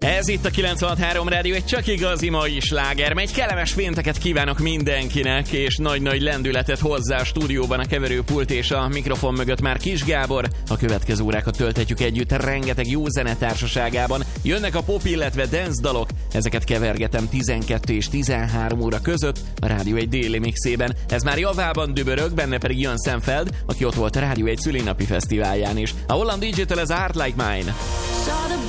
Ez itt a 96.3 Rádió, egy csak igazi mai sláger. Egy kellemes pénteket kívánok mindenkinek, és nagy-nagy lendületet hozzá a stúdióban a keverőpult és a mikrofon mögött már Kis Gábor. A következő órákat tölthetjük együtt rengeteg jó zene társaságában. Jönnek a pop, illetve dance dalok, ezeket kevergetem 12 és 13 óra között a Rádió egy déli mixében. Ez már javában dübörög, benne pedig Jan Senfeld, aki ott volt a Rádió egy szülinapi fesztiválján is. A holland DJ-től ez Art Like Mine.